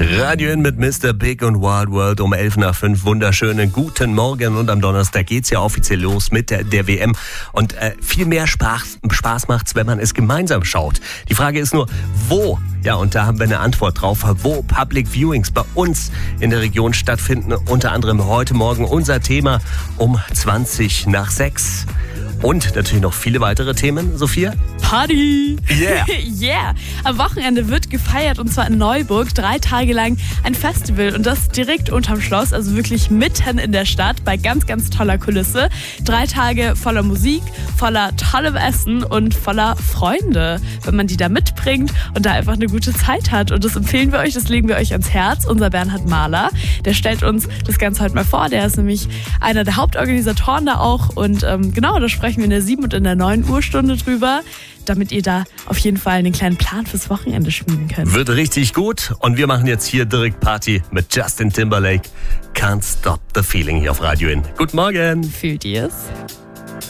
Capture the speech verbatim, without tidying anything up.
Radio in mit Mister Big und Wild World um elf nach fünf. Wunderschönen guten Morgen. Und am Donnerstag geht's ja offiziell los mit der, der W M. Und äh, viel mehr Spaß, Spaß macht's, wenn man es gemeinsam schaut. Die Frage ist nur, wo? Ja, und da haben wir eine Antwort drauf, wo Public Viewings bei uns in der Region stattfinden. Unter anderem heute Morgen unser Thema um zwanzig nach sechs. Und natürlich noch viele weitere Themen, Sophia. Party! Yeah! Yeah! Am Wochenende wird gefeiert und zwar in Neuburg. Drei Tage lang ein Festival und das direkt unterm Schloss, also wirklich mitten in der Stadt bei ganz, ganz toller Kulisse. Drei Tage voller Musik, voller tollem Essen und voller Freunde, wenn man die da mitbringt und da einfach eine gute Zeit hat. Und das empfehlen wir euch, das legen wir euch ans Herz. Unser Bernhard Mahler, der stellt uns das Ganze heute mal vor. Der ist nämlich einer der Hauptorganisatoren da auch und ähm, genau, da sprechen wir in der sieben und in der neun Uhr Stunde drüber, damit ihr da auf jeden Fall einen kleinen Plan fürs Wochenende schmieden könnt. Wird richtig gut und wir machen jetzt hier direkt Party mit Justin Timberlake. Can't Stop the Feeling hier auf Radio In. Guten Morgen. Fühlt ihr es?